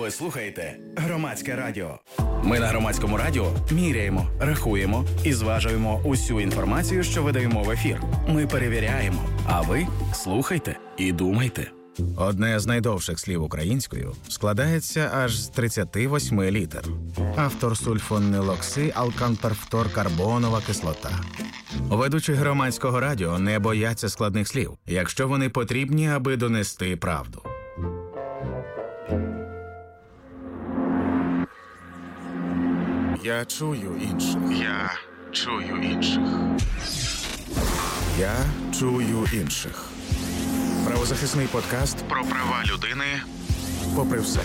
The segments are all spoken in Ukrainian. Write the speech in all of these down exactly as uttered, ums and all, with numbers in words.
Ви слухаєте Громадське радіо. Ми на Громадському радіо міряємо, рахуємо і зважуємо усю інформацію, що видаємо в ефір. Ми перевіряємо, а ви слухайте і думайте. Одне з найдовших слів українською складається аж з тридцяти восьми літер. Автор сульфонилокси, алканперфторкарбонова кислота. Ведучі Громадського радіо не бояться складних слів, якщо вони потрібні, аби донести правду. Я чую інших. Я чую інших. Я чую інших. Правозахисний подкаст про права людини попри все.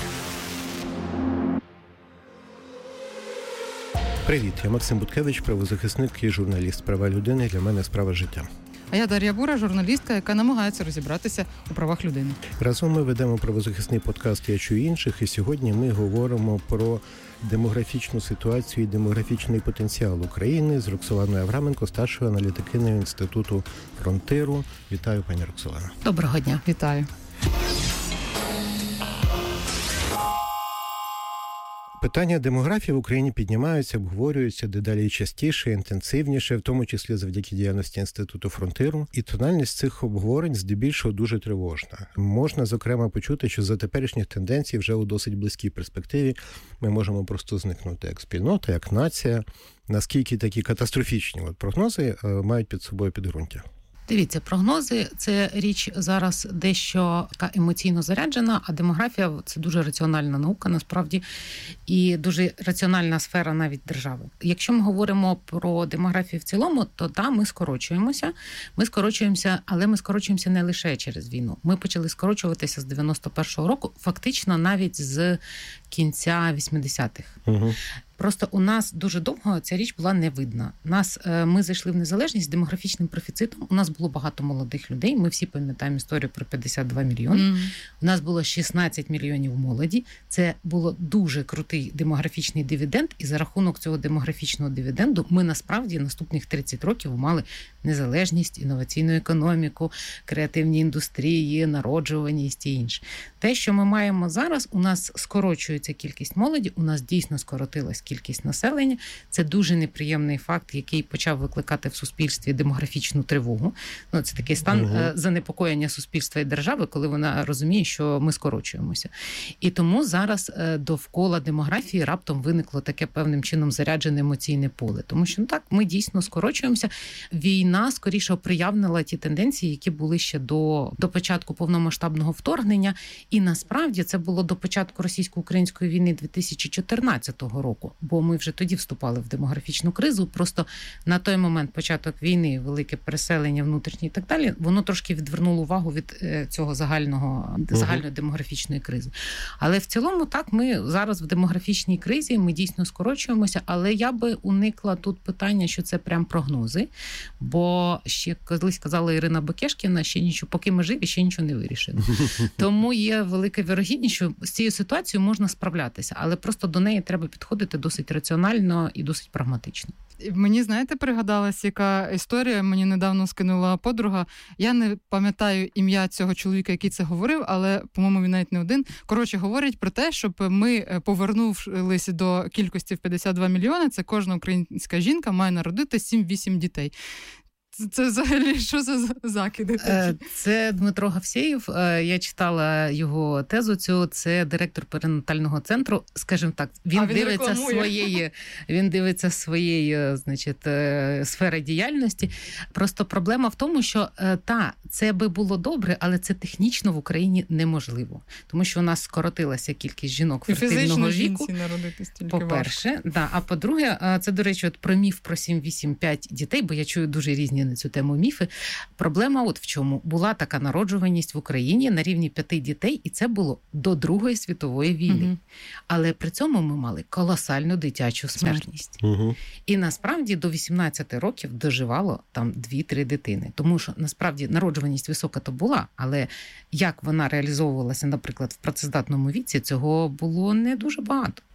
Привіт, я Максим Буткевич, правозахисник і журналіст права людини. Для мене справа життя. А я Дар'я Бура, журналістка, яка намагається розібратися у правах людини. Разом ми ведемо правозахисний подкаст «Я чую інших», і сьогодні ми говоримо про демографічну ситуацію і демографічний потенціал України з Роксоланою Авраменко, старшою аналітикиною Інституту Фронтиру. Вітаю, пані Роксолана. Доброго дня. Вітаю. Питання демографії в Україні піднімаються, обговорюються дедалі частіше, інтенсивніше, в тому числі завдяки діяльності Інституту Фронтиру. І тональність цих обговорень здебільшого дуже тривожна. Можна, зокрема, почути, що за теперішніх тенденцій вже у досить близькій перспективі ми можемо просто зникнути як спільнота, як нація. Наскільки такі катастрофічні от прогнози мають під собою підґрунтя? Дивіться, прогнози – це річ зараз дещо емоційно заряджена, а демографія – це дуже раціональна наука, насправді, і дуже раціональна сфера навіть держави. Якщо ми говоримо про демографію в цілому, то так, ми скорочуємося. Ми скорочуємося, але ми скорочуємося не лише через війну. Ми почали скорочуватися з дев'яносто першого року, фактично навіть з кінця вісімдесятих. Угу. Просто у нас дуже довго ця річ була не видна. Нас, ми зайшли в незалежність з демографічним профіцитом. У нас було багато молодих людей. Ми всі пам'ятаємо історію про п'ятдесят два мільйони. Mm. У нас було шістнадцять мільйонів молоді. Це було дуже крутий демографічний дивіденд. І за рахунок цього демографічного дивіденду ми насправді наступних тридцять років мали незалежність, інноваційну економіку, креативні індустрії, народжуваність і інше. Те, що ми маємо зараз, у нас скорочується кількість молоді, у нас дійсно скоротилась кількість населення. Це дуже неприємний факт, який почав викликати в суспільстві демографічну тривогу. Ну, це такий стан угу. занепокоєння суспільства і держави, коли вона розуміє, що ми скорочуємося. І тому зараз довкола демографії раптом виникло таке певним чином заряджене емоційне поле. Тому що, ну так, ми дійсно скорочуємося. Війна, скоріше, оприявнила ті тенденції, які були ще до, до початку повномасштабного вторгнення. І насправді це було до початку російсько-української війни дві тисячі чотирнадцятого року. Бо ми вже тоді вступали в демографічну кризу, просто на той момент початок війни, велике переселення внутрішнє і так далі, воно трошки відвернуло увагу від цього загального, uh-huh. загальної демографічної кризи. Але в цілому так, ми зараз в демографічній кризі, ми дійсно скорочуємося, але я би уникла тут питання, що це прям прогнози, бо ще колись казала Ірина Бекешкіна, ще нічого, поки ми живі, ще нічого не вирішено. Тому є велика вірогідність, що з цією ситуацією можна справлятися, але просто до неї треба підходити досить раціонально і досить прагматично. Мені, знаєте, пригадалась, яка історія, мені недавно скинула подруга. Я не пам'ятаю ім'я цього чоловіка, який це говорив, але, по-моєму, він навіть не один. Коротше, говорить про те, щоб ми повернулися до кількості в п'ятдесят два мільйони, це кожна українська жінка має народити сім-вісім дітей. Це взагалі що за закиди такі? Це Дмитро Гавсєєв. Я читала його тезу цю. Це директор перинатального центру. Скажімо так, він, він дивиться своєї, він дивиться своєї, значить, сфери діяльності. Просто проблема в тому, що та, це би було добре, але це технічно в Україні неможливо. Тому що у нас скоротилася кількість жінок фертильного віку. По-перше, да, а по-друге, це, до речі, от про міф про сім-вісім-п'ять дітей, бо я чую дуже різні на цю тему міфи. Проблема от в чому. Була така народжуваність в Україні на рівні п'яти дітей, і це було до Другої світової війни. Угу. Але при цьому ми мали колосальну дитячу смертність. Угу. І насправді до вісімнадцяти років доживало там дві-три дитини. Тому що насправді народжуваність висока то була, але як вона реалізовувалася, наприклад, в працездатному віці, цього було не дуже багато.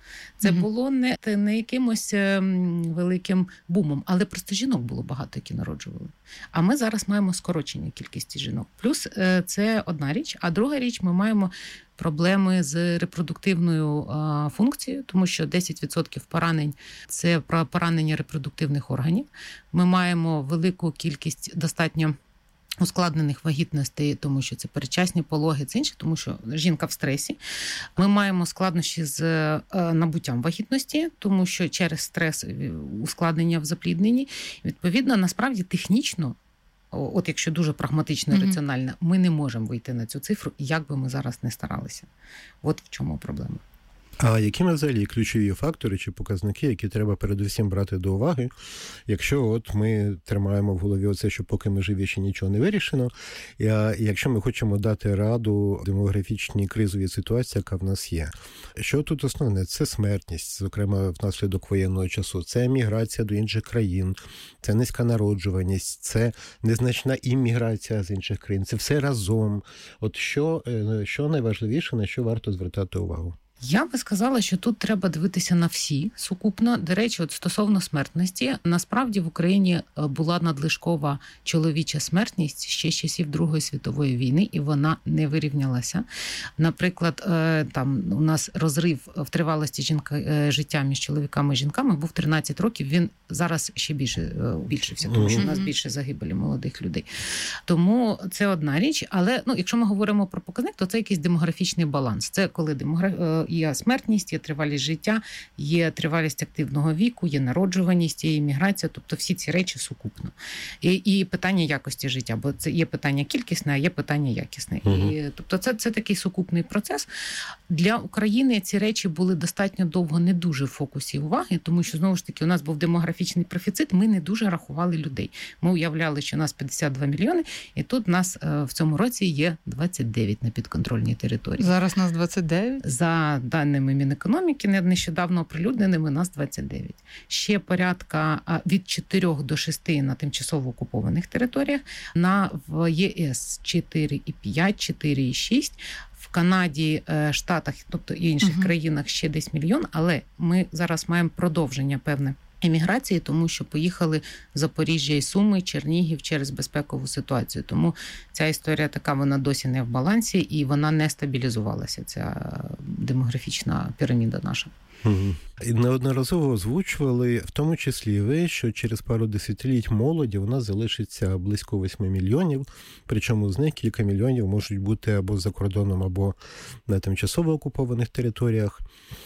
Це Мгм. було не, не якимось ем, великим бумом, але просто жінок було багато, які народжували. А ми зараз маємо скорочення кількості жінок. Плюс е, це одна річ, а друга річ, ми маємо проблеми з репродуктивною е, функцією, тому що десять відсотків поранень – це про поранення репродуктивних органів. Ми маємо велику кількість достатньо ускладнених вагітностей, тому що це передчасні пологи, це інше, тому що жінка в стресі. Ми маємо складнощі з е, набуттям вагітності, тому що через стрес ускладнення в заплідненні. Відповідно, насправді технічно, от якщо дуже прагматично і Мгм. раціонально, ми не можемо вийти на цю цифру, як би ми зараз не старалися. От в чому проблема. А які взагалі ключові фактори чи показники, які треба передусім брати до уваги, якщо от ми тримаємо в голові оце, що поки ми живі, ще нічого не вирішено, і а якщо ми хочемо дати раду демографічній кризовій ситуації, яка в нас є. Що тут основне? Це смертність, зокрема внаслідок воєнного часу, це еміграція до інших країн, це низька народжуваність, це незначна імміграція з інших країн, це все разом. От що, що найважливіше, на що варто звертати увагу? Я би сказала, що тут треба дивитися на всі сукупно. До речі, от стосовно смертності, насправді в Україні була надлишкова чоловіча смертність ще з часів Другої світової війни, і вона не вирівнялася. Наприклад, там у нас розрив в тривалості жінка, життя між чоловіками і жінками був тринадцять років, він зараз ще більше збільшився, тому що у нас більше загибелі молодих людей. Тому це одна річ, але ну, якщо ми говоримо про показник, то це якийсь демографічний баланс. Це коли демограф... є смертність, є тривалість життя, є тривалість активного віку, є народжуваність, є імміграція, тобто всі ці речі сукупно. І, і питання якості життя, бо це є питання кількісне, а є питання якісне. Угу. І, тобто це, це такий сукупний процес. Для України ці речі були достатньо довго не дуже в фокусі уваги, тому що, знову ж таки, у нас був демографічний профіцит, ми не дуже рахували людей. Ми уявляли, що у нас п'ятдесят два мільйони, і тут у нас в цьому році є двадцять дев'ять на підконтрольній території. Зараз нас двадцять дев'ять? За даними Мінекономіки, нещодавно оприлюдненими, нас двадцять дев'ять. Ще порядка від чотирьох до шести на тимчасово окупованих територіях, на в ЄС чотири і п'ять, чотири і шість, в Канаді, Штатах, тобто і інших uh-huh. країнах ще десь мільйон, але ми зараз маємо продовження певне еміграції, тому що поїхали Запоріжжя і Суми, Чернігів через безпекову ситуацію. Тому ця історія така, вона досі не в балансі і вона не стабілізувалася, ця демографічна піраміда наша. Угу. І неодноразово озвучували, в тому числі ви, що через пару десятиліть молоді у нас залишиться близько восьми мільйонів, причому з них кілька мільйонів можуть бути або за кордоном, або на тимчасово окупованих територіях.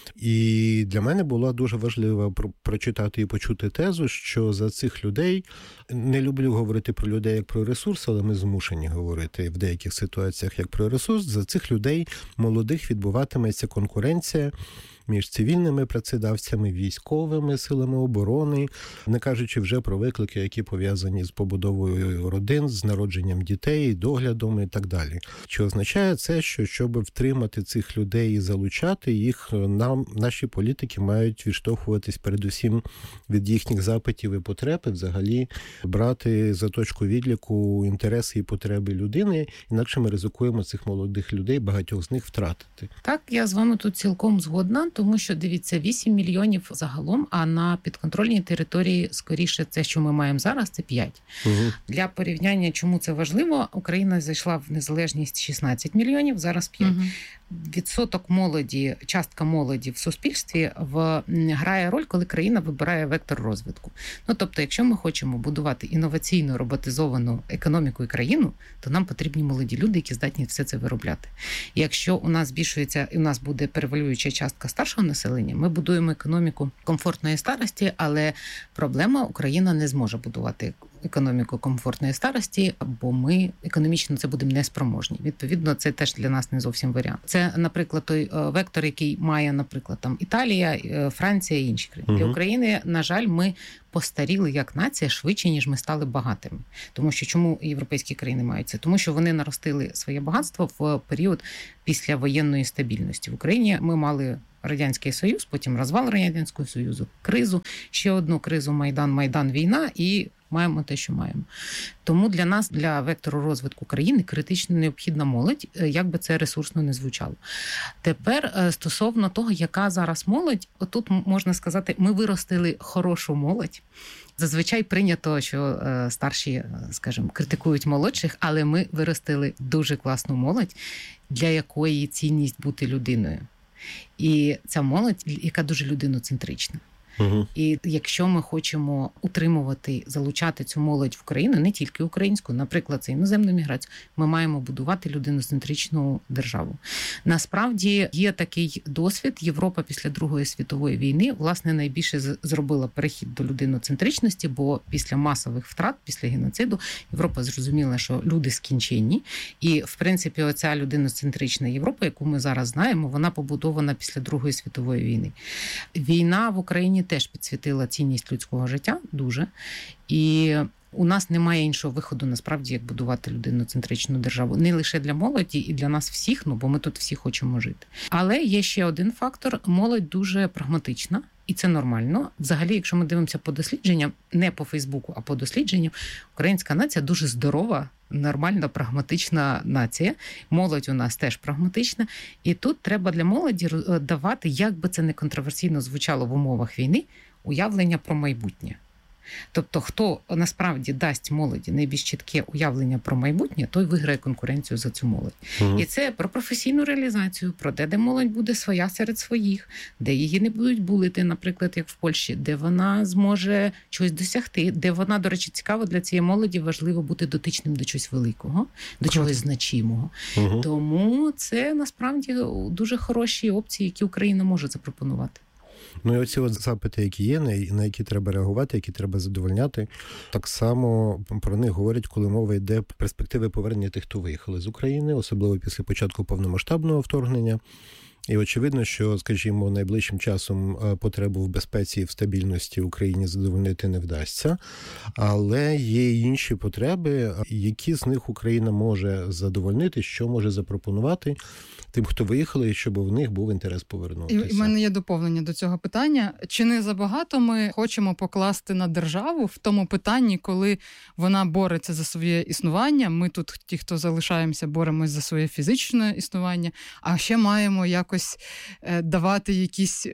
І для мене було дуже важливо прочитати і почути тезу, що за цих людей, не люблю говорити про людей як про ресурс, але ми змушені говорити в деяких ситуаціях як про ресурс, за цих людей молодих відбуватиметься конкуренція між цивільними працедавцями, військовими силами оборони, не кажучи вже про виклики, які пов'язані з побудовою родин, з народженням дітей, доглядом і так далі. Чи означає це, що щоб втримати цих людей і залучати їх, нам наші політики мають відштовхуватись передусім від їхніх запитів і потреб, і взагалі брати за точку відліку інтереси і потреби людини, інакше ми ризикуємо цих молодих людей, багатьох з них втратити. Так, я з вами тут цілком згодна, тому що, дивіться, вісім мільйонів загалом, а на підконтрольній території, скоріше, це, що ми маємо зараз, це п'ять. Угу. Для порівняння, чому це важливо, Україна зайшла в незалежність шістнадцять мільйонів, зараз п'ять. Угу. Відсоток молоді, частка молоді в суспільстві в, грає роль, коли країна вибирає вектор розвитку. Ну, тобто, якщо ми хочемо будувати інноваційну, роботизовану економіку і країну, то нам потрібні молоді люди, які здатні все це виробляти. І якщо у нас збільшується, і у нас буде перевалююча частка старшого населення, ми будуємо економіку комфортної старості, але проблема, Україна не зможе будувати економіку комфортної старості, бо ми економічно це будемо неспроможні. Відповідно, це теж для нас не зовсім варіант. Це, наприклад, той вектор, який має, наприклад, там Італія, Франція і інші країни. Угу. Для України, на жаль, ми постаріли як нація швидше, ніж ми стали багатими. Тому що чому європейські країни мають це? Тому що вони наростили своє багатство в період після воєнної стабільності. В Україні ми мали Радянський Союз, потім розвал Радянського Союзу, кризу, ще одну кризу Майдан, Майдан, війна і маємо те, що маємо. Тому для нас, для вектору розвитку країни, критично необхідна молодь, як би це ресурсно не звучало. Тепер стосовно того, яка зараз молодь, отут можна сказати, ми виростили хорошу молодь. Зазвичай прийнято, що старші, скажімо, критикують молодших, але ми виростили дуже класну молодь, для якої цінність бути людиною. І ця молодь, яка дуже людиноцентрична. Угу. І якщо ми хочемо утримувати, залучати цю молодь в Україну, не тільки українську, наприклад, це іноземну міграцію, ми маємо будувати людиноцентричну державу. Насправді є такий досвід. Європа після Другої світової війни, власне, найбільше зробила перехід до людиноцентричності, бо після масових втрат, після геноциду, Європа зрозуміла, що люди скінченні. І, в принципі, оця людиноцентрична Європа, яку ми зараз знаємо, вона побудована після Другої світової війни. Війна в Україні теж підсвітила цінність людського життя дуже. І у нас немає іншого виходу, насправді, як будувати людиноцентричну державу. Не лише для молоді і для нас всіх, ну, бо ми тут всі хочемо жити. Але є ще один фактор. Молодь дуже прагматична. І це нормально. Взагалі, якщо ми дивимося по дослідженням, не по Фейсбуку, а по дослідженням, українська нація дуже здорова, нормальна, прагматична нація. Молодь у нас теж прагматична. І тут треба для молоді давати, як би це не контроверсійно звучало в умовах війни, уявлення про майбутнє. Тобто, хто насправді дасть молоді найбільш чітке уявлення про майбутнє, той виграє конкуренцію за цю молодь. Угу. І це про професійну реалізацію, про те, де молодь буде своя серед своїх, де її не будуть булити, наприклад, як в Польщі, де вона зможе щось досягти, де вона, до речі, цікаво, для цієї молоді важливо бути дотичним до чогось великого, до чогось значимого. Угу. Тому це, насправді, дуже хороші опції, які Україна може запропонувати. Ну і оці от запити, які є, на які треба реагувати, які треба задовольняти, так само про них говорять, коли мова йде про перспективи повернення тих, хто виїхали з України, особливо після початку повномасштабного вторгнення. І очевидно, що, скажімо, найближчим часом потребу в безпеці і в стабільності Україні задовольнити не вдасться, але є інші потреби, які з них Україна може задовольнити, що може запропонувати тим, хто виїхали, щоб у них був інтерес повернутися. І в мене є доповнення до цього питання. Чи не забагато ми хочемо покласти на державу в тому питанні, коли вона бореться за своє існування, ми тут, ті, хто залишаємося, боремось за своє фізичне існування, а ще маємо якось давати якісь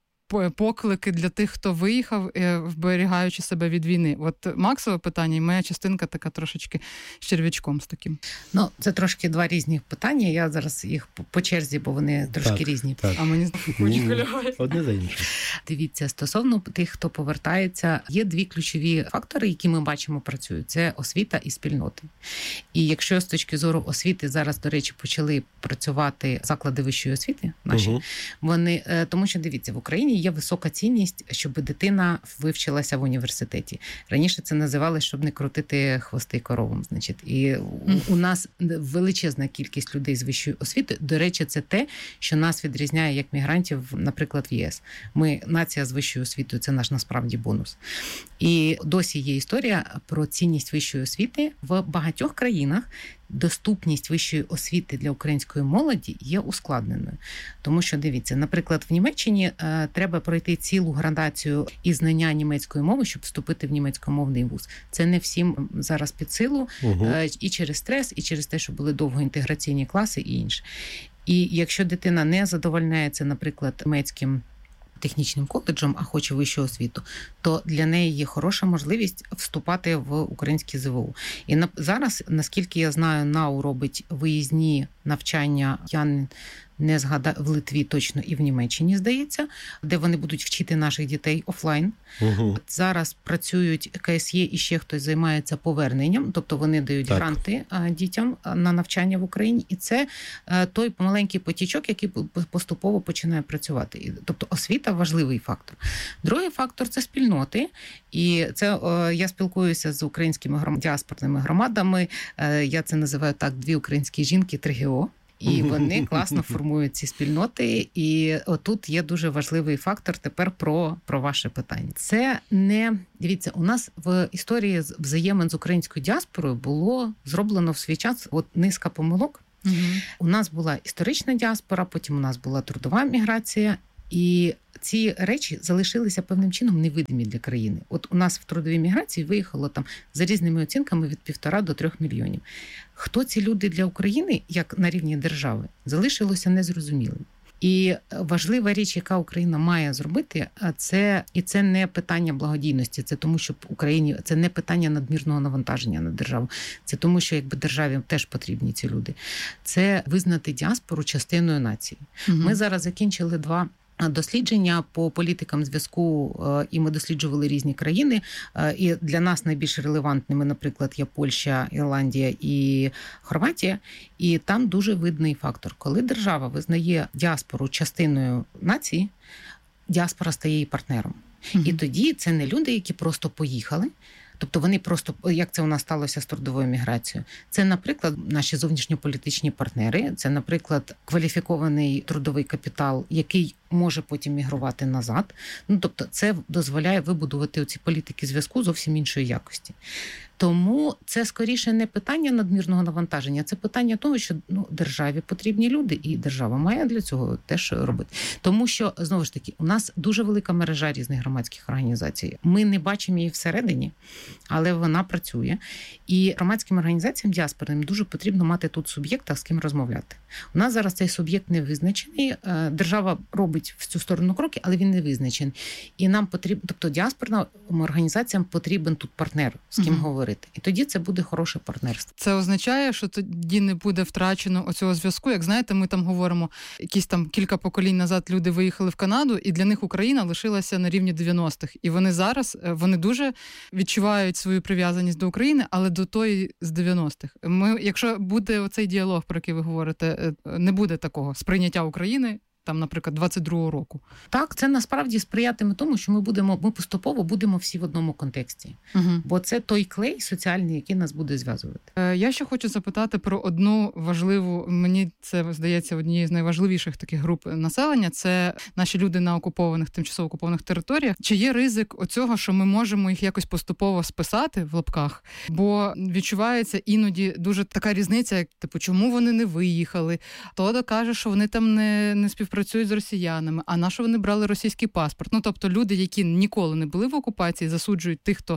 поклики для тих, хто виїхав, вберігаючи себе від війни. От Максове питання, і моя частинка така трошечки з черв'ячком з таким. Ну, це трошки два різні питання. Я зараз їх по черзі, бо вони трошки так, різні. Так. А мені здається, одне за інше. Дивіться, стосовно тих, хто повертається, є дві ключові фактори, які ми бачимо працюють. Це освіта і спільноти. І якщо з точки зору освіти зараз, до речі, почали працювати заклади вищої освіти наші, угу. вони, тому що, дивіться, в Україні є висока цінність, щоб дитина вивчилася в університеті. Раніше це називали, щоб не крутити хвости коровам. Значить. І у нас величезна кількість людей з вищою освітою. До речі, це те, що нас відрізняє як мігрантів, наприклад, в ЄС. Ми нація з вищою освітою, це наш насправді бонус. І досі є історія про цінність вищої освіти в багатьох країнах. Доступність вищої освіти для української молоді є ускладненою. Тому що, дивіться, наприклад, в Німеччині е, треба пройти цілу градацію і знання німецької мови, щоб вступити в німецькомовний вуз. Це не всім зараз під силу, угу. е, і через стрес, і через те, що були довгоінтеграційні класи і інше. І якщо дитина не задовольняється, наприклад, німецьким технічним коледжем, а хоче вищу освіту, то для неї є хороша можливість вступати в українські ЗВУ. І на, зараз, наскільки я знаю, НАУ робить виїзні навчання, я не згадаю, в Литві точно і в Німеччині, здається, де вони будуть вчити наших дітей офлайн. Угу. Зараз працюють КСЄ і ще хтось займається поверненням, тобто вони дають так. гранти дітям на навчання в Україні, і це той помаленький потічок, який поступово починає працювати. Тобто освіта – важливий фактор. Другий фактор – це спільноти, і це я спілкуюся з українськими діаспорними громадами, я це називаю так, дві українські жінки, три ге о. І вони класно формують ці спільноти. І отут є дуже важливий фактор тепер про, про ваше питання. Це не, дивіться, у нас в історії взаємин з українською діаспорою було зроблено в свій час от низка помилок. Угу. У нас була історична діаспора, потім у нас була трудова міграція, І ці речі залишилися певним чином невидимі для країни. От у нас в трудовій міграції виїхало там за різними оцінками від півтора до трьох мільйонів. Хто ці люди для України, як на рівні держави, залишилося незрозумілим. І важлива річ, яка Україна має зробити, це і це не питання благодійності, це тому, що Україні це не питання надмірного навантаження на державу. Це тому, що якби державі теж потрібні ці люди. Це визнати діаспору частиною нації. Угу. Ми зараз закінчили два дослідження по політикам зв'язку, і ми досліджували різні країни. І для нас найбільш релевантними, наприклад, є Польща, Ірландія і Хорватія. І там дуже видний фактор. Коли держава визнає діаспору частиною нації, діаспора стає її партнером. Mm-hmm. І тоді це не люди, які просто поїхали, тобто вони просто, як це у нас сталося з трудовою міграцією, це, наприклад, наші зовнішньополітичні партнери, це, наприклад, кваліфікований трудовий капітал, який може потім мігрувати назад. Ну, тобто це дозволяє вибудувати ці політики зв'язку зовсім іншої якості. Тому це скоріше не питання надмірного навантаження, це питання того, що ну, державі потрібні люди, і держава має для цього теж робити. Тому що, знову ж таки, у нас дуже велика мережа різних громадських організацій. Ми не бачимо її всередині, але вона працює. І громадським організаціям діаспорним дуже потрібно мати тут суб'єкта, з ким розмовляти. У нас зараз цей суб'єкт не визначений. Держава робить в цю сторону кроки, але він не визначений. І нам потрібно, тобто діаспорним організаціям потрібен тут партнер, з ким угу. говорити. І тоді це буде хороше партнерство. Це означає, що тоді не буде втрачено оцього зв'язку. Як знаєте, ми там говоримо, якісь там кілька поколінь назад люди виїхали в Канаду, і для них Україна лишилася на рівні дев'яностих. І вони зараз, вони дуже відчувають свою прив'язаність до України, але до тої з дев'яностих. Ми, якщо буде оцей діалог, про який ви говорите, не буде такого сприйняття України, там, наприклад, двадцять другого року. Так, це насправді сприятиме тому, що ми будемо, ми поступово будемо всі в одному контексті. Угу. Бо це той клей соціальний, який нас буде зв'язувати. Я ще хочу запитати про одну важливу, мені це здається, однією з найважливіших таких груп населення, це наші люди на окупованих, тимчасово окупованих територіях. Чи є ризик оцього, що ми можемо їх якось поступово списати в лапках? Бо відчувається іноді дуже така різниця, як, типу, чому вони не виїхали? Хто каже, що вони там не, не співпрацюють працюють з росіянами, а на що вони брали російський паспорт? Ну, тобто люди, які ніколи не були в окупації, засуджують тих, хто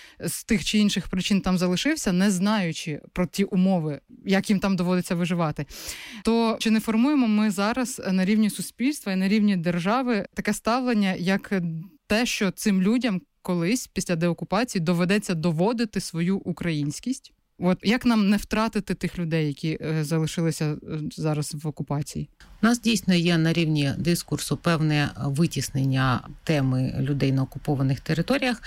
з тих чи інших причин там залишився, не знаючи про ті умови, як їм там доводиться виживати. То чи не формуємо ми зараз на рівні суспільства і на рівні держави таке ставлення, як те, що цим людям колись після деокупації доведеться доводити свою українськість? От як нам не втратити тих людей, які е, залишилися зараз в окупації? У нас дійсно є на рівні дискурсу певне витіснення теми людей на окупованих територіях.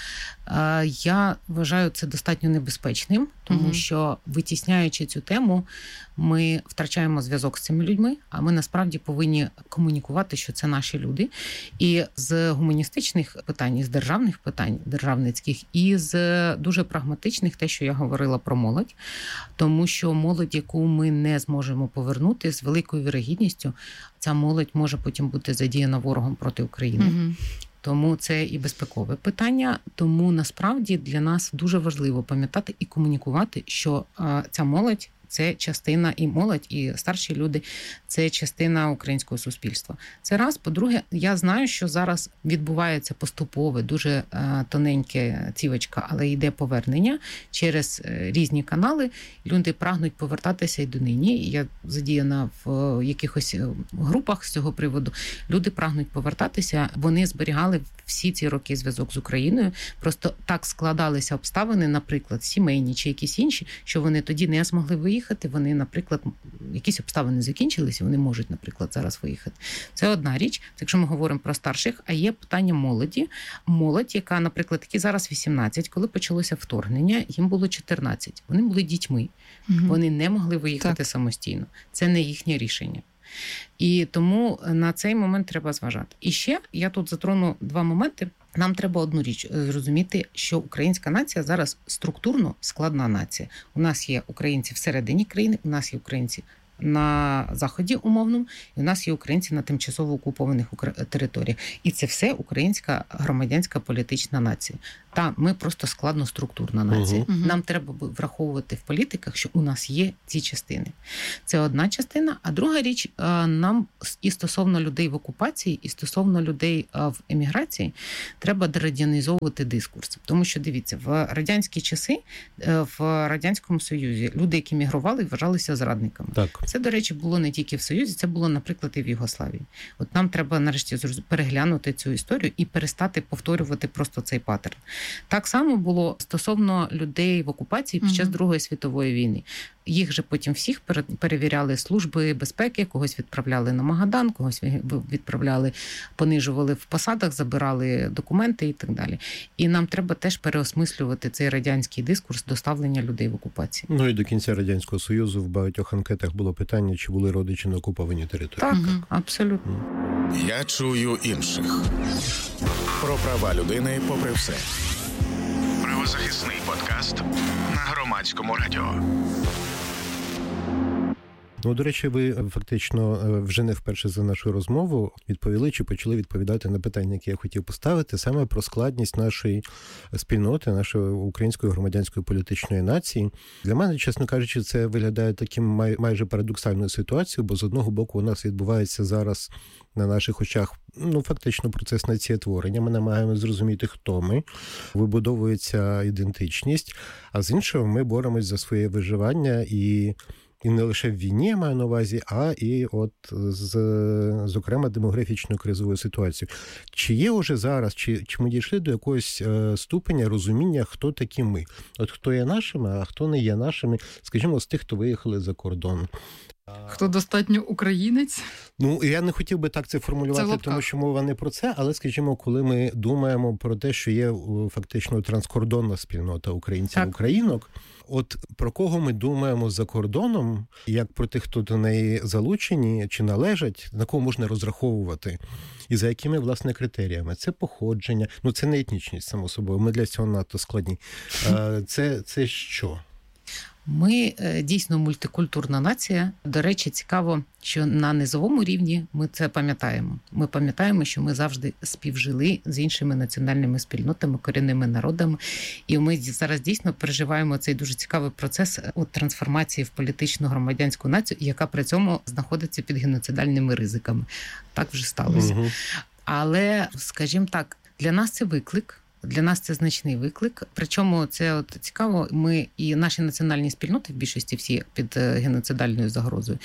Я вважаю це достатньо небезпечним, тому угу. що, витісняючи цю тему, ми втрачаємо зв'язок з цими людьми, а ми насправді повинні комунікувати, що це наші люди. І з гуманістичних питань, і з державних питань, державницьких, і з дуже прагматичних, те, що я говорила про молодь, тому що молодь, яку ми не зможемо повернути, з великою вірогідністю, ця молодь може потім бути задіяна ворогом проти України. Угу. Тому це і безпекове питання. Тому насправді для нас дуже важливо пам'ятати і комунікувати, що а, ця молодь – це частина, і молодь, і старші люди – це частина українського суспільства. Це раз. По-друге, я знаю, що зараз відбувається поступове, дуже е, тоненьке цівочка, але йде повернення через е, різні канали. Люди прагнуть повертатися і донині. Я задіяна в е, якихось групах з цього приводу. Люди прагнуть повертатися. Вони зберігали всі ці роки зв'язок з Україною. Просто так складалися обставини, наприклад, сімейні чи якісь інші, що вони тоді не змогли виїхати. Вони, наприклад, якісь обставини закінчилися, вони можуть, наприклад, зараз виїхати. Це одна річ, якщо ми говоримо про старших, а є питання молоді. Молодь, яка, наприклад, які зараз вісімнадцять, коли почалося вторгнення, їм було чотирнадцять. Вони були дітьми. Угу. Вони не могли виїхати так. самостійно. Це не їхнє рішення. І тому на цей момент треба зважати. І ще я тут затрону два моменти. Нам треба одну річ зрозуміти, що українська нація зараз структурно складна нація. У нас є українці всередині країни, у нас є українці на Заході умовному, і у нас є українці на тимчасово окупованих територіях. І це все українська громадянська політична нація. Та ми просто складноструктурна нація. Угу. Нам треба враховувати в політиках, що у нас є ці частини. Це одна частина. А друга річ, нам і стосовно людей в окупації, і стосовно людей в еміграції, треба дерадянізовувати дискурс. Тому що, дивіться, в радянські часи, в Радянському Союзі люди, які мігрували, вважалися зрадниками. Так. Це, до речі, було не тільки в Союзі, це було, наприклад, і в Югославії. От нам треба нарешті переглянути цю історію і перестати повторювати просто цей паттерн. Так само було стосовно людей в окупації під час Другої світової війни. Їх же потім всіх перевіряли служби безпеки, когось відправляли на Магадан, когось відправляли, понижували в посадах, забирали документи і так далі. І нам треба теж переосмислювати цей радянський дискурс доставлення людей в окупації. Ну і до кінця Радянського Союзу в багатьох анкетах було питання, чи були родичі на окупованій території. Так, угу. Абсолютно. Я чую інших. Про права людини попри все. Правозахисний подкаст на Громадському радіо. Ну, до речі, ви фактично вже не вперше за нашу розмову відповіли чи почали відповідати на питання, які я хотів поставити, саме про складність нашої спільноти, нашої української громадянської політичної нації. Для мене, чесно кажучи, це виглядає таким май, майже парадоксальною ситуацією, бо з одного боку у нас відбувається зараз на наших очах, ну, фактично процес націєтворення. Ми намагаємося зрозуміти, хто ми, вибудовується ідентичність, а з іншого ми боремось за своє виживання і І не лише в війні, я маю на увазі, а і от з, зокрема, демографічною кризовою ситуацією. Чи є уже зараз, чи, чи ми дійшли до якогось е, ступеня розуміння, хто такі ми? От хто є нашими, а хто не є нашими, скажімо, з тих, хто виїхали за кордон. Хто достатньо українець? Ну, я не хотів би так це формулювати, це тому що мова не про це, але, скажімо, коли ми думаємо про те, що є фактично транскордонна спільнота українців-українок, от про кого ми думаємо за кордоном, як про тих, хто до неї залучені чи належать, на кого можна розраховувати, і за якими, власне, критеріями? Це походження, ну це не етнічність, само собою, ми для цього надто складні. Це, це що? Ми дійсно мультикультурна нація. До речі, цікаво, що на низовому рівні ми це пам'ятаємо. Ми пам'ятаємо, що ми завжди співжили з іншими національними спільнотами, корінними народами. І ми зараз дійсно переживаємо цей дуже цікавий процес от трансформації в політичну громадянську націю, яка при цьому знаходиться під геноцидальними ризиками. Так вже сталося. Угу. Але, скажімо так, для нас це виклик. Для нас це значний виклик. Причому це от цікаво, ми і наші національні спільноти, в більшості всі під геноцидальною загрозою,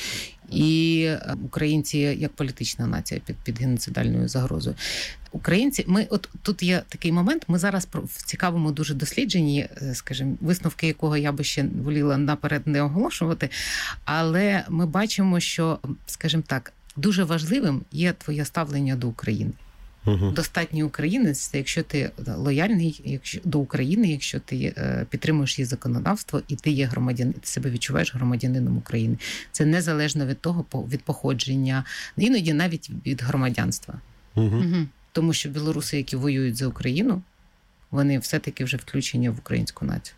і українці як політична нація під, під геноцидальною загрозою. Українці, ми от тут є такий момент, ми зараз в цікавому дуже дослідженні, скажімо, висновки якого я би ще воліла наперед не оголошувати, але ми бачимо, що, скажімо так, дуже важливим є твоє ставлення до України. Угу. Достатній українець, це якщо ти лояльний якщо, до України, якщо ти е, підтримуєш її законодавство і ти є громадянин, ти себе відчуваєш громадянином України. Це незалежно від того, від походження, іноді навіть від громадянства. Угу. Угу. Тому що білоруси, які воюють за Україну, вони все-таки вже включені в українську націю.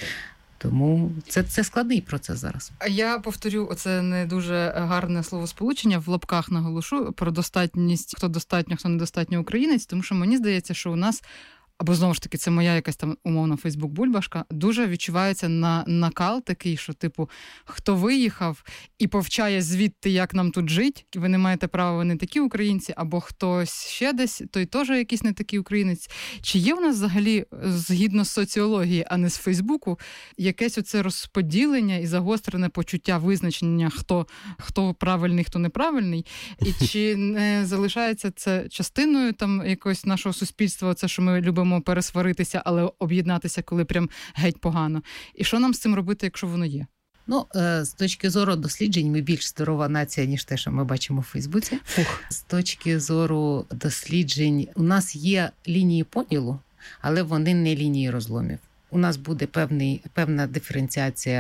Тому це, це складний процес зараз. Я повторю, оце не дуже гарне словосполучення, в лапках наголошу про достатність, хто достатньо, хто недостатньо українець, тому що мені здається, що у нас, або знову ж таки, це моя якась там умовна Фейсбук-бульбашка, дуже відчувається на накал такий, що, типу, хто виїхав і повчає звідти, як нам тут жить, ви не маєте права, ви не такі українці, або хтось ще десь, той теж якийсь не такий українець. Чи є у нас взагалі, згідно з соціології, а не з Фейсбуку, якесь оце розподілення і загострене почуття визначення, хто, хто правильний, хто неправильний? І чи не залишається це частиною там якогось нашого суспільства, це, що ми любимо пересваритися, але об'єднатися, коли прям геть погано. І що нам з цим робити, якщо воно є? Ну, з точки зору досліджень, ми більш здорова нація, ніж те, що ми бачимо в Фейсбуці. Фух. З точки зору досліджень, у нас є лінії поділу, але вони не лінії розломів. У нас буде певний, певна диференціація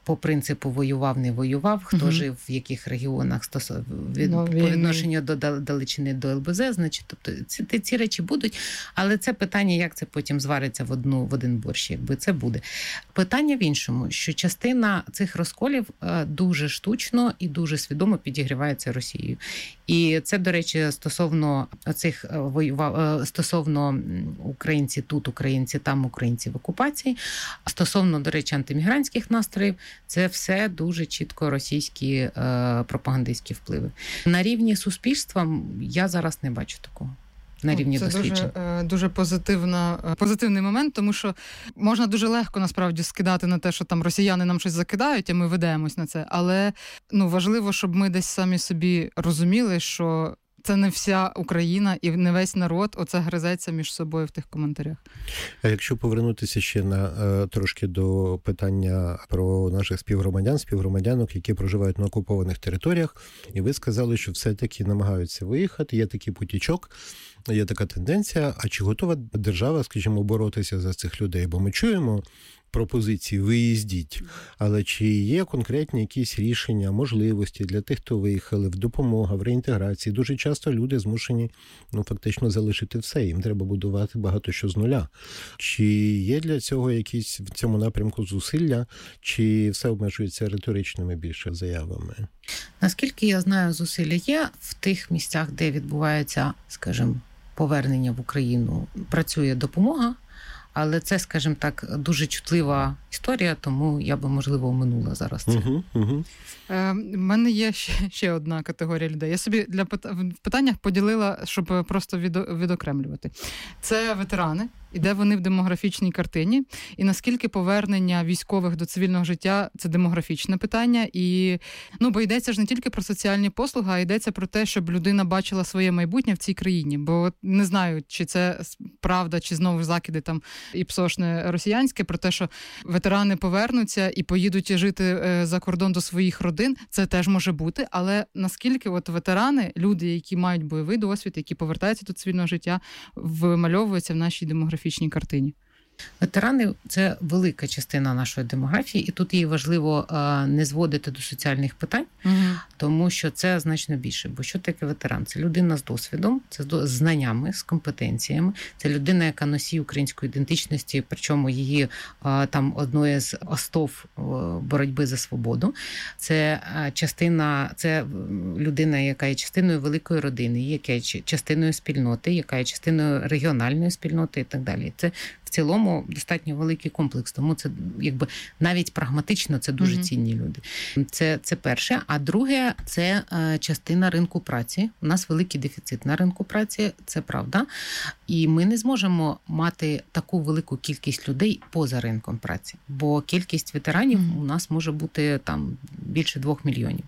по принципу воював, не воював, хто угу. жив в яких регіонах стосов... від... ну, по відношенню до Далечини, до ел бе зет, значить, тобто ці, ці речі будуть, але це питання, як це потім звариться в одну в один борщ, якби це буде. Питання в іншому, що частина цих розколів дуже штучно і дуже свідомо підігрівається Росією. І це, до речі, стосовно цих воював стосовно українці тут, українці там, українці в окупації, стосовно, до речі, антимігрантських настроїв, це все дуже чітко російські е, пропагандистські впливи. На рівні суспільства я зараз не бачу такого. На рівні це досліджень. Дуже, дуже позитивна, позитивний момент, тому що можна дуже легко насправді скидати на те, що там росіяни нам щось закидають, а ми ведемось на це. Але ну, важливо, щоб ми десь самі собі розуміли, що це не вся Україна і не весь народ оце гризеться між собою в тих коментарях. А якщо повернутися ще на трошки до питання про наших співгромадян, співгромадянок, які проживають на окупованих територіях, і ви сказали, що все-таки намагаються виїхати, є такий потічок, є така тенденція, а чи готова держава, скажімо, боротися за цих людей? Бо ми чуємо пропозиції «виїздіть», але чи є конкретні якісь рішення, можливості для тих, хто виїхали, в допомога, в реінтеграції? Дуже часто люди змушені, ну, фактично залишити все, їм треба будувати багато що з нуля. Чи є для цього якісь в цьому напрямку зусилля, чи все обмежується риторичними більше заявами? Наскільки я знаю, зусилля є в тих місцях, де відбувається, скажімо, повернення в Україну, працює допомога, але це, скажімо так, дуже чутлива історія, тому я би, можливо, оминула зараз це. Uh-huh, uh-huh. Е, в мене є ще, ще одна категорія людей. Я собі для в питаннях поділила, щоб просто відо, відокремлювати. Це ветерани, і де вони в демографічній картині, і наскільки повернення військових до цивільного життя – це демографічне питання. І, ну, бо йдеться ж не тільки про соціальні послуги, а йдеться про те, щоб людина бачила своє майбутнє в цій країні. Бо не знаю, чи це правда, чи знову закиди там і псошне росіянське, про те, що ветерани повернуться і поїдуть жити за кордон до своїх родин. Це теж може бути, але наскільки от ветерани, люди, які мають бойовий досвід, які повертаються до цивільного життя, вимальовуються в нашій демографічній картині? Ветерани – це велика частина нашої демографії, і тут їй важливо не зводити до соціальних питань, угу. тому що це значно більше. Бо що таке ветеран? Це людина з досвідом, це з знаннями, з компетенціями, це людина, яка носій української ідентичності, причому її там одної з основ боротьби за свободу. Це частина, це людина, яка є частиною великої родини, яка є частиною спільноти, яка є частиною регіональної спільноти і так далі. Це в цілому достатньо великий комплекс, тому це якби навіть прагматично це дуже mm-hmm. цінні люди. Це, це перше. А друге, це е, частина ринку праці. У нас великий дефіцит на ринку праці, це правда. І ми не зможемо мати таку велику кількість людей поза ринком праці, бо кількість ветеранів mm-hmm. у нас може бути там більше двох мільйонів.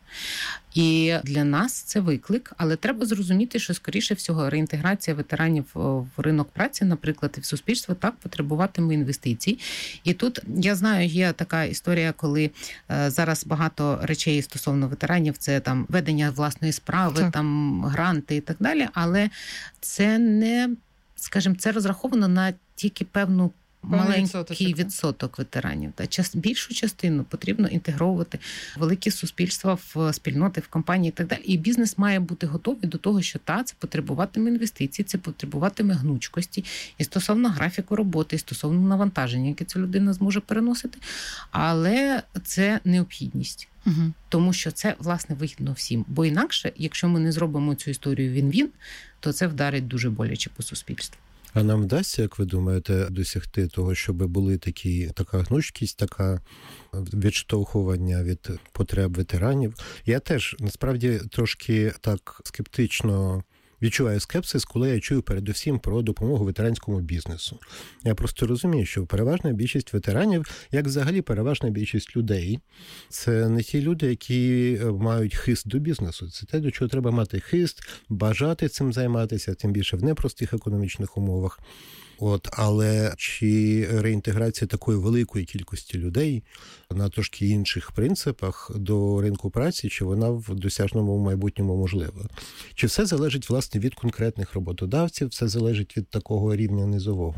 І для нас це виклик, але треба зрозуміти, що, скоріше всього, реінтеграція ветеранів в ринок праці, наприклад, і в суспільство, так, потребуватиме інвестицій. І тут, я знаю, є така історія, коли е, зараз багато речей стосовно ветеранів, це там ведення власної справи, так. там гранти і так далі, але це не, скажімо, це розраховано на тільки певну маленький відсоток ветеранів. Та час більшу частину потрібно інтегровувати в великі суспільства, в спільноти, в компанії і так далі. І бізнес має бути готовий до того, що та це потребуватиме інвестицій, це потребуватиме гнучкості і стосовно графіку роботи, і стосовно навантаження, яке ця людина зможе переносити. Але це необхідність. Угу. Тому що це, власне, вигідно всім. Бо інакше, якщо ми не зробимо цю історію він-він, то це вдарить дуже боляче по суспільству. А нам вдасться, як ви думаєте, досягти того, щоб були такі, така гнучкість, така відштовхування від потреб ветеранів? Я теж, насправді, трошки так скептично відчуваю скепсис, коли я чую передусім про допомогу ветеранському бізнесу. Я просто розумію, що переважна більшість ветеранів, як взагалі переважна більшість людей, це не ті люди, які мають хист до бізнесу. Це те, до чого треба мати хист, бажати цим займатися, тим більше в непростих економічних умовах. От, але чи реінтеграція такої великої кількості людей на трошки інших принципах до ринку праці, чи вона в досяжному майбутньому можлива? Чи все залежить, власне, від конкретних роботодавців, все залежить від такого рівня низового?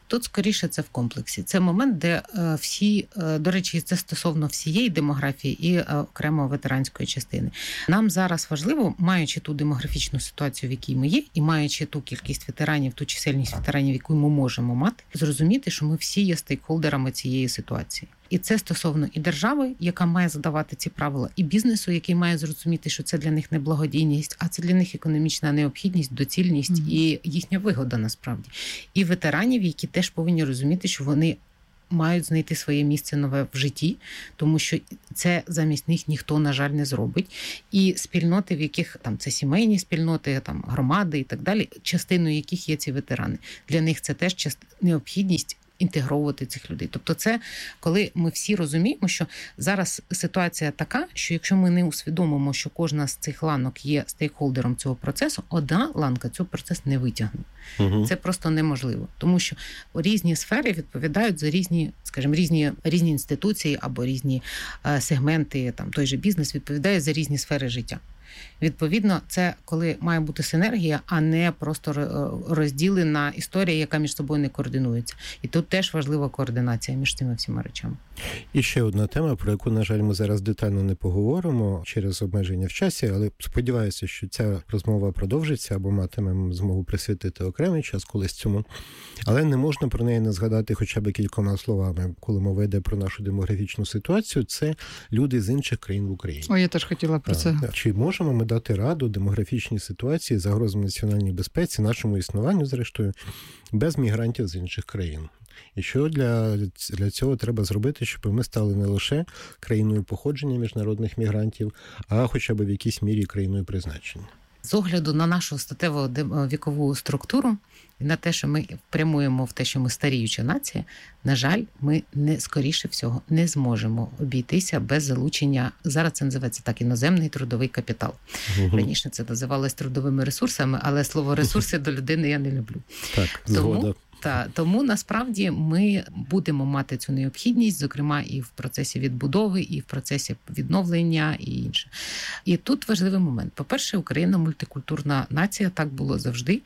Тут, скоріше, це в комплексі. Це момент, де всі, до речі, це стосовно всієї демографії і окремо ветеранської частини. Нам зараз важливо, маючи ту демографічну ситуацію, в якій ми є, і маючи ту кількість ветеранів, ту чисельність ветеранів, яку ми можемо мати, зрозуміти, що ми всі є стейкхолдерами цієї ситуації. І це стосовно і держави, яка має задавати ці правила, і бізнесу, який має зрозуміти, що це для них не благодійність, а це для них економічна необхідність, доцільність mm-hmm. і їхня вигода насправді. І ветеранів, які теж повинні розуміти, що вони мають знайти своє місце нове в житті, тому що це замість них ніхто, на жаль, не зробить. І спільноти, в яких там це сімейні спільноти, там громади і так далі, частиною яких є ці ветерани. Для них це теж част... необхідність інтегровувати цих людей. Тобто це, коли ми всі розуміємо, що зараз ситуація така, що якщо ми не усвідомимо, що кожна з цих ланок є стейкхолдером цього процесу, одна ланка цього процесу не витягне. Угу. Це просто неможливо. Тому що різні сфери відповідають за різні, скажімо, різні, різні інституції або різні е, сегменти, там, той же бізнес відповідає за різні сфери життя. Відповідно, це коли має бути синергія, а не просто розділена історія, яка між собою не координується. І тут теж важлива координація між цими всіма речами. І ще одна тема, про яку, на жаль, ми зараз детально не поговоримо через обмеження в часі, але сподіваюся, що ця розмова продовжиться або матимемо змогу присвятити окремий час колись цьому. Але не можна про неї не згадати хоча б кількома словами, коли мова йде про нашу демографічну ситуацію. Це люди з інших країн в Україні. О, я теж хотіла про це. А, чи можемо ми дати раду демографічній ситуації, загрозам національній безпеці, нашому існуванню, зрештою, без мігрантів з інших країн? І що для, для цього треба зробити, щоб ми стали не лише країною походження міжнародних мігрантів, а хоча б в якійсь мірі країною призначення? З огляду на нашу статеву вікову структуру і на те, що ми прямуємо в те, що ми старіюча нація, на жаль, ми не скоріше всього не зможемо обійтися без залучення, зараз це називається так, іноземний трудовий капітал. Угу. Раніше це називалось трудовими ресурсами, але слово ресурси до людини я не люблю. Так, згода. Тому, та, тому насправді ми будемо мати цю необхідність, зокрема і в процесі відбудови, і в процесі відновлення, і інше. І тут важливий момент. По-перше, Україна мультикультурна нація, так було завжди.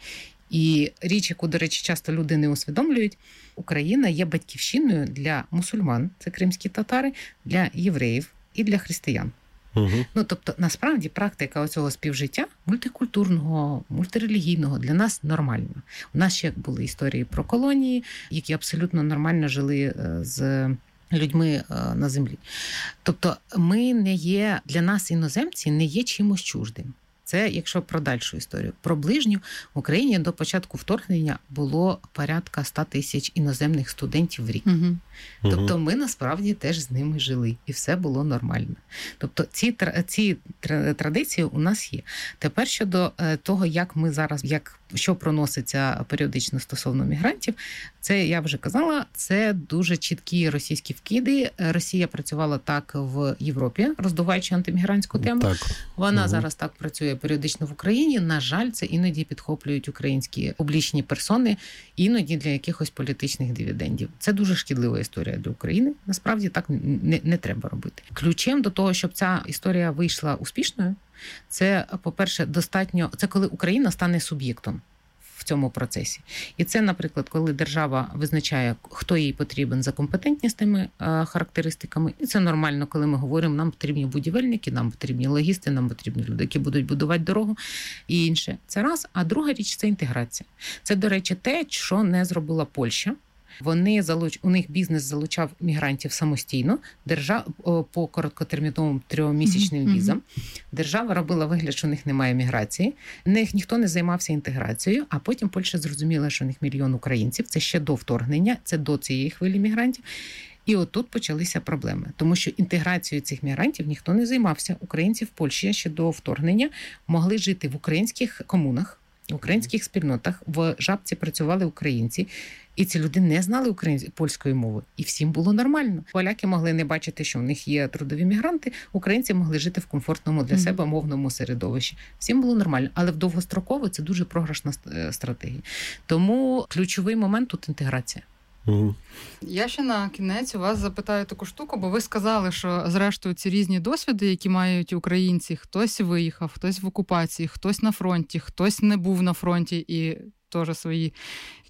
І річ, яку, до речі, часто люди не усвідомлюють, Україна є батьківщиною для мусульман, це кримські татари, для євреїв і для християн. Угу. Ну, тобто, насправді, практика оцього співжиття мультикультурного, мультирелігійного для нас нормальна. У нас ще були історії про колонії, які абсолютно нормально жили з людьми на землі. Тобто, ми не є, для нас іноземці не є чимось чуждим. Це, якщо про дальшу історію. Про ближню в Україні до початку вторгнення було порядка ста тисяч іноземних студентів в рік. Угу. Тобто ми насправді теж з ними жили, і все було нормально. Тобто ці, ці традиції у нас є. Тепер щодо того, як ми зараз, як, що проноситься періодично стосовно мігрантів, це, я вже казала, це дуже чіткі російські вкиди. Росія працювала так в Європі, роздуваючи антимігрантську тему. Так. Вона угу. зараз так працює періодично в Україні. На жаль, це іноді підхоплюють українські публічні персони, іноді для якихось політичних дивідендів. Це дуже шкідлива історія для України. Насправді так не, не треба робити. Ключем до того, щоб ця історія вийшла успішною, це, по-перше, достатньо, це коли Україна стане суб'єктом в цьому процесі. І це, наприклад, коли держава визначає, хто їй потрібен за компетентністими характеристиками. І це нормально, коли ми говоримо, нам потрібні будівельники, нам потрібні логісти, нам потрібні люди, які будуть будувати дорогу і інше. Це раз. А друга річ – це інтеграція. Це, до речі, те, що не зробила Польща. Вони залуч... У них бізнес залучав мігрантів самостійно, держав... по короткотерміновим трьохмісячним mm-hmm. візам. Держава робила вигляд, що у них немає міграції. У них ніхто не займався інтеграцією, а потім Польща зрозуміла, що у них мільйон українців. Це ще до вторгнення, це до цієї хвилі мігрантів. І отут почалися проблеми, тому що інтеграцією цих мігрантів ніхто не займався. Українці в Польщі ще до вторгнення могли жити в українських комунах, в українських спільнотах, в Жабці працювали українці, і ці люди не знали української польської мови, і всім було нормально. Поляки могли не бачити, що в них є трудові мігранти, українці могли жити в комфортному для себе мовному середовищі. Всім було нормально, але в довгостроково це дуже програшна стратегія. Тому ключовий момент тут інтеграція. Mm. Я ще на кінець у вас запитаю таку штуку, бо ви сказали, що зрештою ці різні досвіди, які мають українці, хтось виїхав, хтось в окупації, хтось на фронті, хтось не був на фронті і теж свої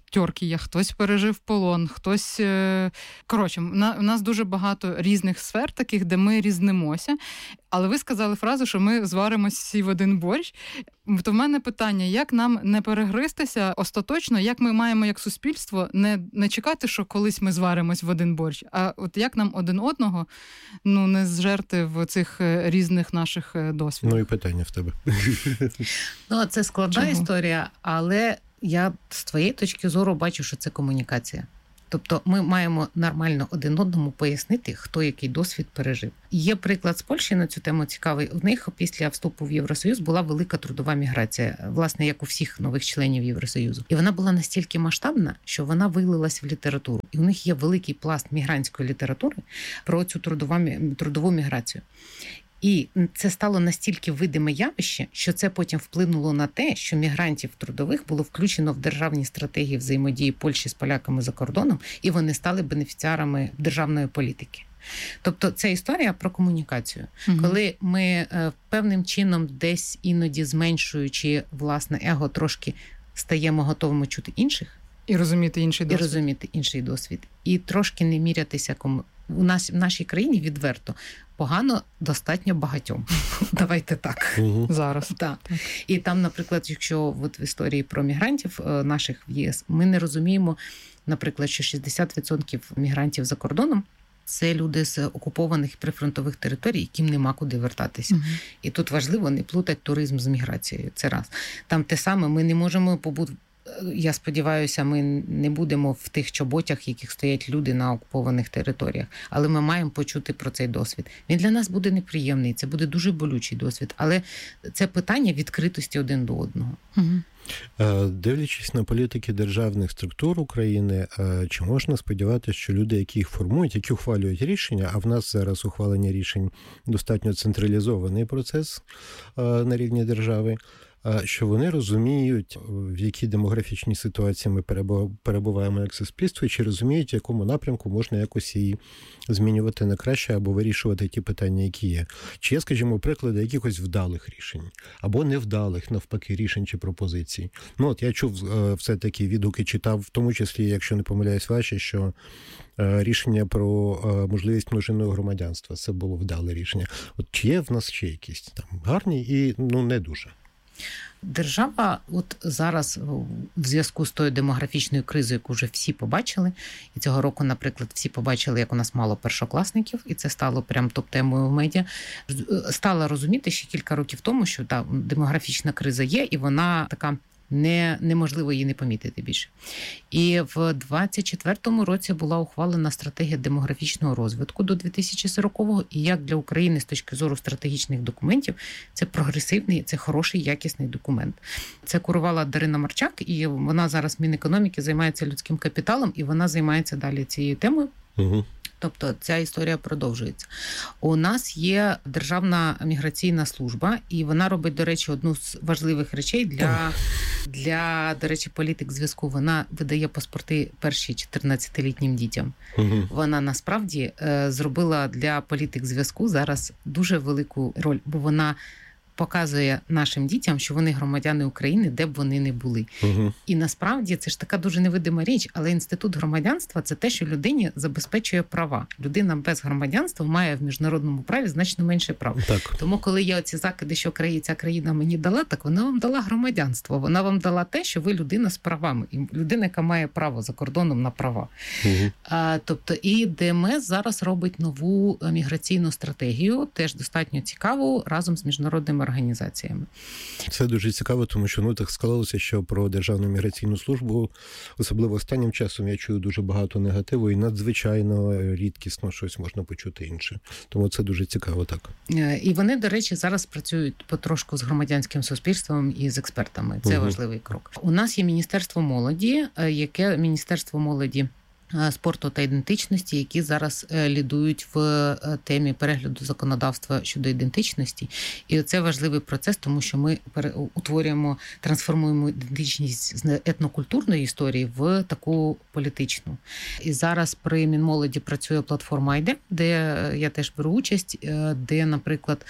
Тьоркія, хтось пережив полон, хтось... Коротше, у нас дуже багато різних сфер таких, де ми різнимося. Але ви сказали фразу, що ми зваримось всі в один борщ. То в мене питання, як нам не перегристися остаточно, як ми маємо як суспільство не, не чекати, що колись ми зваримось в один борщ, а от як нам один одного ну, не зжерти в цих різних наших досвідах. Ну і питання в тебе. Ну, це складна Чого? історія, але я з твоєї точки зору бачу, що це комунікація. Тобто ми маємо нормально один одному пояснити, хто який досвід пережив. Є приклад з Польщі на цю тему цікавий. У них після вступу в Євросоюз була велика трудова міграція, власне, як у всіх нових членів Євросоюзу. І вона була настільки масштабна, що вона вилилась в літературу. І у них є великий пласт мігрантської літератури про цю трудову, трудову міграцію. І це стало настільки видиме явище, що це потім вплинуло на те, що мігрантів трудових було включено в державні стратегії взаємодії Польщі з поляками за кордоном, і вони стали бенефіціарами державної політики. Тобто це історія про комунікацію. Угу. Коли ми певним чином десь іноді зменшуючи власне его, трошки стаємо готовими чути інших. І розуміти інший досвід. І розуміти інший досвід. І трошки не мірятися кому. У нас в нашій країні відверто погано достатньо багатьом. Давайте так. Угу. Зараз. Так. І там, наприклад, якщо от в історії про мігрантів наших в ЄС, ми не розуміємо, наприклад, що шістдесят відсотків мігрантів за кордоном це люди з окупованих прифронтових територій, яким нема куди вертатися. Угу. І тут важливо не плутати туризм з міграцією. Це раз. Там те саме, ми не можемо побути. Я сподіваюся, ми не будемо в тих чоботях, яких стоять люди на окупованих територіях. Але ми маємо почути про цей досвід. Він для нас буде неприємний, це буде дуже болючий досвід. Але це питання відкритості один до одного. Угу. Дивлячись на політики державних структур України, чи можна сподіватися, що люди, які їх формують, які ухвалюють рішення, а в нас зараз ухвалення рішень достатньо централізований процес на рівні держави, що вони розуміють, в якій демографічній ситуації ми перебуваємо як суспільство, і чи розуміють, в якому напрямку можна якось її змінювати на краще або вирішувати ті питання, які є. Чи є, скажімо, приклади якихось вдалих рішень, або невдалих, навпаки, рішень чи пропозицій. Ну, от я чув все-таки відгуки, читав, в тому числі, якщо не помиляюсь ваші, що рішення про можливість множинного громадянства, це було вдале рішення. От чи є в нас ще якісь там гарні і, ну, не дуже? Держава от зараз в зв'язку з тою демографічною кризою, яку вже всі побачили, і цього року, наприклад, всі побачили, як у нас мало першокласників, і це стало прям топ-темою в медіа, стала розуміти ще кілька років тому, що та демографічна криза є, і вона така не, неможливо її не помітити більше. І в двадцять четвертому році була ухвалена стратегія демографічного розвитку до дві тисячі сорокового, і як для України з точки зору стратегічних документів, це прогресивний, це хороший, якісний документ. Це курувала Дарина Марчак, і вона зараз Мінекономіки займається людським капіталом, і вона займається далі цією темою. Угу. Тобто ця історія продовжується. У нас є Державна міграційна служба, і вона робить, до речі, одну з важливих речей для, для до речі, політик зв'язку. Вона видає паспорти перші чотирнадцятилітнім дітям. Угу. Вона насправді зробила для політик зв'язку зараз дуже велику роль, бо вона показує нашим дітям, що вони громадяни України, де б вони не були. Угу. І насправді це ж така дуже невидима річ, але інститут громадянства – це те, що людині забезпечує права. Людина без громадянства має в міжнародному праві значно менше прав. Так. Тому коли є оці закиди, що ця країна мені дала, так вона вам дала громадянство. Вона вам дала те, що ви людина з правами. І людина, яка має право за кордоном на права. Угу. А, тобто і ДМС зараз робить нову міграційну стратегію, теж достатньо цікаву, разом з міжнародними організаціями. Це дуже цікаво, тому що ну так склалося, що про Державну міграційну службу, особливо останнім часом, я чую дуже багато негативу і надзвичайно рідкісно щось можна почути інше. Тому це дуже цікаво, так. І вони, до речі, зараз працюють потрошку з громадянським суспільством і з експертами. Це угу. важливий крок. У нас є Міністерство молоді, яке Міністерство молоді, спорту та ідентичності, які зараз лідують в темі перегляду законодавства щодо ідентичності. І це важливий процес, тому що ми утворюємо, трансформуємо ідентичність з етнокультурної історії в таку політичну. І зараз при Мінмолоді працює платформа «Айде», де я теж беру участь, де, наприклад,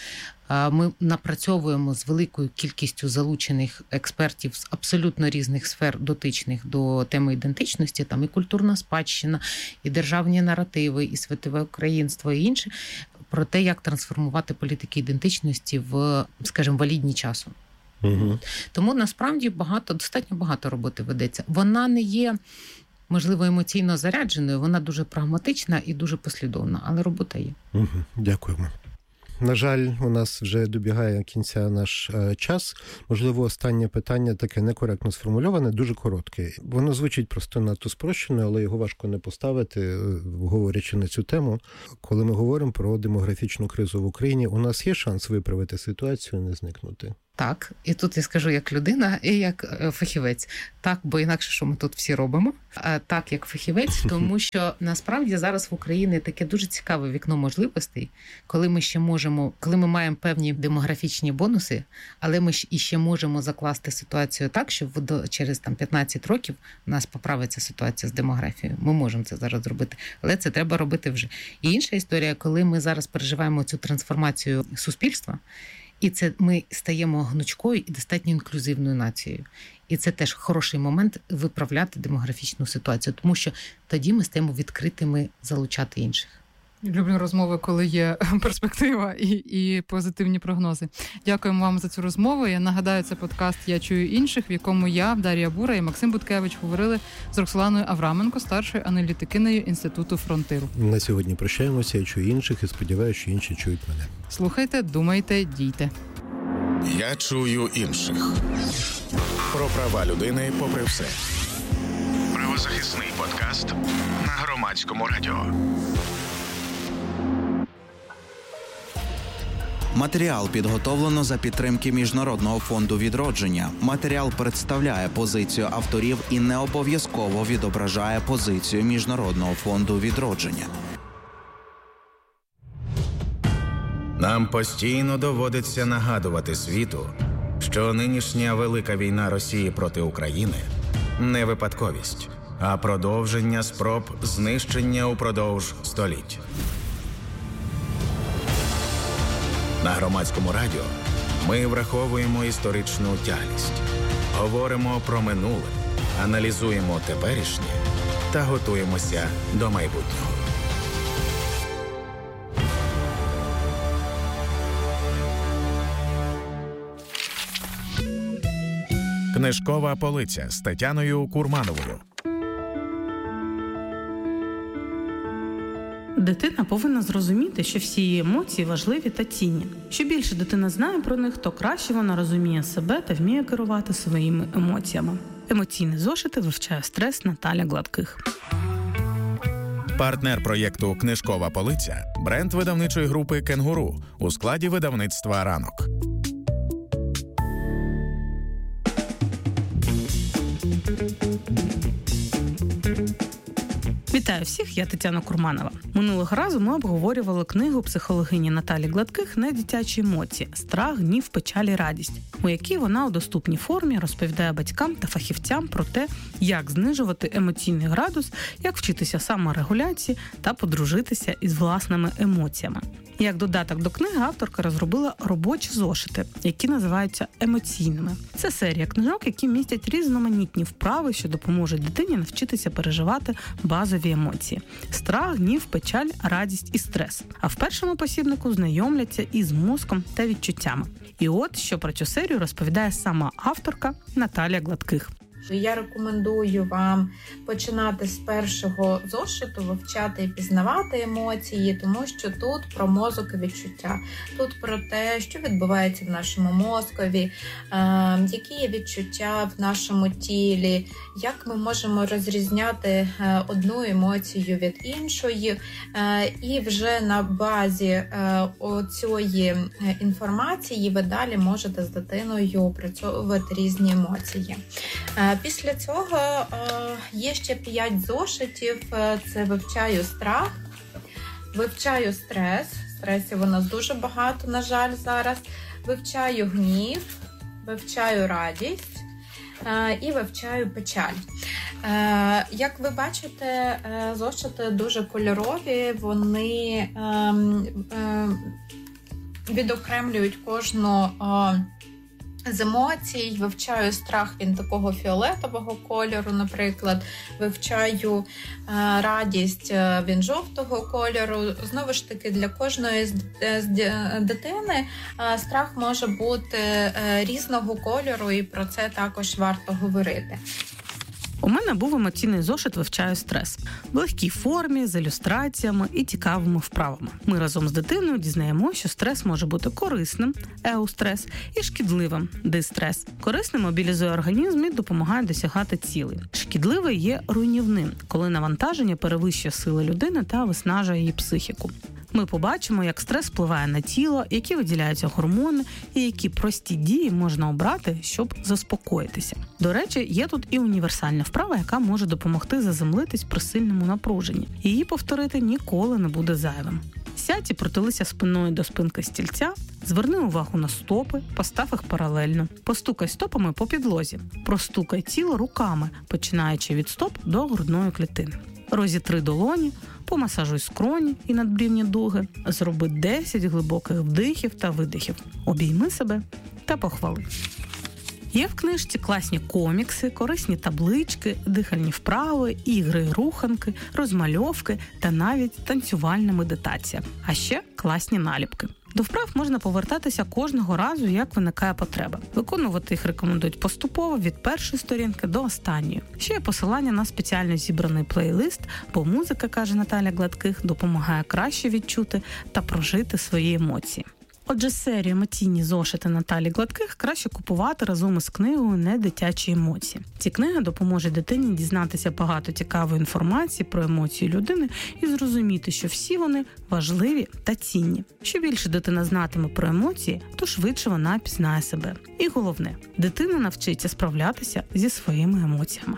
Ми напрацьовуємо з великою кількістю залучених експертів з абсолютно різних сфер, дотичних до теми ідентичності, там і культурна спадщина, і державні наративи, і світове українство, і інше, про те, як трансформувати політики ідентичності в, скажімо, валідні часу. Угу. Тому насправді багато, достатньо багато роботи ведеться. Вона не є, можливо, емоційно зарядженою, вона дуже прагматична і дуже послідовна, але робота є. Угу. Дякуємо. На жаль, у нас вже добігає кінця наш е, час. Можливо, останнє питання таке некоректно сформульоване, дуже коротке. Воно звучить просто надто спрощено, але його важко не поставити, говорячи на цю тему. Коли ми говоримо про демографічну кризу в Україні, у нас є шанс виправити ситуацію, не зникнути? Так, і тут я скажу як людина і як фахівець. Так, бо інакше, що ми тут всі робимо. А так, як фахівець, тому що насправді зараз в Україні таке дуже цікаве вікно можливостей, коли ми ще можемо, коли ми маємо певні демографічні бонуси, але ми і ще можемо закласти ситуацію так, що через там п'ятнадцять років у нас поправиться ситуація з демографією. Ми можемо це зараз зробити, але це треба робити вже. І інша історія, коли ми зараз переживаємо цю трансформацію суспільства, і це ми стаємо гнучкою і достатньо інклюзивною нацією. І це теж хороший момент виправляти демографічну ситуацію, тому що тоді ми стаємо відкритими залучати інших. Люблю розмови, коли є перспектива і, і позитивні прогнози. Дякуємо вам за цю розмову. Я нагадаю, це подкаст «Я чую інших», в якому я, Дар'я Бура і Максим Буткевич говорили з Роксоланою Авраменко, старшою аналітикинею Інституту Фронтиру. На сьогодні прощаємося. Я чую інших і сподіваюся, що інші чують мене. Слухайте, думайте, дійте. Я чую інших. Про права людини попри все. Правозахисний подкаст на Громадському радіо. Матеріал підготовлено за підтримки Міжнародного фонду відродження. Матеріал представляє позицію авторів і не обов'язково відображає позицію Міжнародного фонду відродження. Нам постійно доводиться нагадувати світу, що нинішня велика війна Росії проти України не випадковість, а продовження спроб знищення упродовж століть. На Громадському радіо ми враховуємо історичну тяглість, говоримо про минуле, аналізуємо теперішнє та готуємося до майбутнього. Книжкова полиця з Тетяною Курмановою. Дитина повинна зрозуміти, що всі її емоції важливі та цінні. Що більше дитина знає про них, то краще вона розуміє себе та вміє керувати своїми емоціями. Емоційні зошити вивчає стрес Наталя Гладких. Партнер проєкту «Книжкова полиця» – бренд видавничої групи «Кенгуру» у складі видавництва «Ранок». Вітаю всіх, я Тетяна Курманова. Минулого разу ми обговорювали книгу психологині Наталі Гладких «Недитячі емоції. Страх, гнів, печаль і радість», у якій вона у доступній формі розповідає батькам та фахівцям про те, як знижувати емоційний градус, як вчитися саморегуляції та подружитися із власними емоціями. Як додаток до книги авторка розробила робочі зошити, які називаються емоційними. Це серія книжок, які містять різноманітні вправи, що допоможуть дитині навчитися переживати базові емоції – страх, гнів, печаль, радість і стрес. А в першому посібнику знайомляться із мозком та відчуттями. І от, що про цю серію розповідає сама авторка Наталя Гладких. Я рекомендую вам починати з першого зошиту, вивчати і пізнавати емоції, тому що тут про мозок і відчуття. Тут про те, що відбувається в нашому мозкові, е, які є відчуття в нашому тілі, як ми можемо розрізняти одну емоцію від іншої. Е, і вже на базі е, цієї інформації ви далі можете з дитиною опрацьовувати різні емоції. Після цього є ще п'ять зошитів. Це вивчаю страх, вивчаю стрес. Стресів у нас дуже багато, на жаль, зараз. Вивчаю гнів, вивчаю радість і вивчаю печаль. Як ви бачите, зошити дуже кольорові, вони відокремлюють кожну з емоцій, вивчаю страх, він такого фіолетового кольору, наприклад, вивчаю е, радість, він жовтого кольору. Знову ж таки, для кожної з, з дитини е, страх може бути е, різного кольору, і про це також варто говорити. У мене був емоційний зошит «Вивчаю стрес» в легкій формі, з ілюстраціями і цікавими вправами. Ми разом з дитиною дізнаємо, що стрес може бути корисним – еустрес, і шкідливим – дистрес. Корисним мобілізує організм і допомагає досягати цілей. Шкідливий є руйнівним, коли навантаження перевищує сили людини та виснажує її психіку. Ми побачимо, як стрес впливає на тіло, які виділяються гормони і які прості дії можна обрати, щоб заспокоїтися. До речі, є тут і універсальна вправа, яка може допомогти заземлитись при сильному напруженні. Її повторити ніколи не буде зайвим. Сядь і притулися спиною до спинки стільця, зверни увагу на стопи, постав їх паралельно. Постукай стопами по підлозі. Простукай тіло руками, починаючи від стоп до грудної клітини. Розітри долоні, помасажуй скроні і надбрівні дуги, зроби десять глибоких вдихів та видихів. Обійми себе та похвали. Є в книжці класні комікси, корисні таблички, дихальні вправи, ігри, руханки, розмальовки та навіть танцювальна медитація. А ще класні наліпки. До вправ можна повертатися кожного разу, як виникає потреба. Виконувати їх рекомендують поступово від першої сторінки до останньої. Ще є посилання на спеціально зібраний плейлист, бо музика, каже Наталя Гладких, допомагає краще відчути та прожити свої емоції. Отже, серію «Емоційні зошити» Наталі Гладких краще купувати разом із книгою «Не дитячі емоції». Ці книги допоможуть дитині дізнатися багато цікавої інформації про емоції людини і зрозуміти, що всі вони важливі та цінні. Що більше дитина знатиме про емоції, то швидше вона пізнає себе. І головне, дитина навчиться справлятися зі своїми емоціями.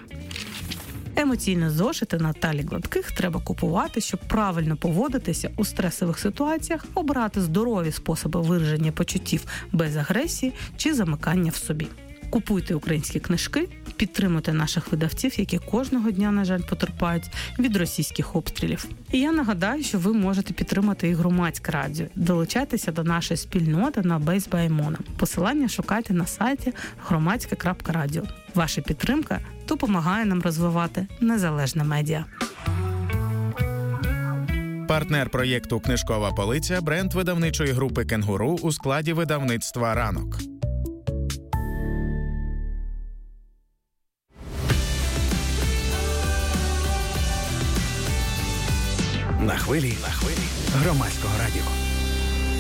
Емоційні зошити Наталі Гладких треба купувати, щоб правильно поводитися у стресових ситуаціях, обирати здорові способи вираження почуттів без агресії чи замикання в собі. Купуйте українські книжки, підтримуйте наших видавців, які кожного дня, на жаль, потерпають від російських обстрілів. І я нагадаю, що ви можете підтримати і громадське радіо. Долучайтеся до нашої спільноти на Base by Mona. Посилання шукайте на сайті громадське крапка радіо. Ваша підтримка допомагає нам розвивати незалежне медіа. Партнер проєкту «Книжкова полиця» – бренд видавничої групи «Кенгуру» у складі видавництва «Ранок». На хвилі, на хвилі громадського радіо.